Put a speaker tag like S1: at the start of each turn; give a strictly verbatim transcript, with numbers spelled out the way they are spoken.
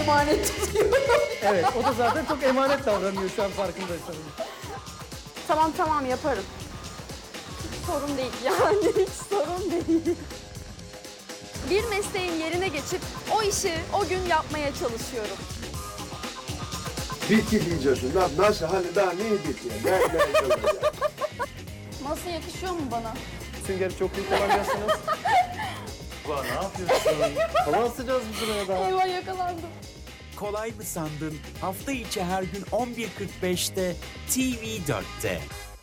S1: emanet tutuyorum.
S2: Evet, o da zaten çok emanet davranıyor şu an farkındaysanız.
S1: Tamam tamam yaparım. Hiç sorun değil yani hiç sorun değil. Bir mesleğin yerine geçip o işi o gün yapmaya çalışıyorum.
S3: Bitki diyeceksin. Lan nasıl hani daha ne bitki? Gel gel gel.
S1: Nasıl yakışıyor mu bana?
S2: Sünger çok iyi kullanacaksınız. Ulan ne yapıyorsun? Hava asacağız biz buraya daha.
S1: Eyvah yakalandım.
S4: Kolay mı sandın? Hafta içi her gün on bir kırk beşte T V dörtte.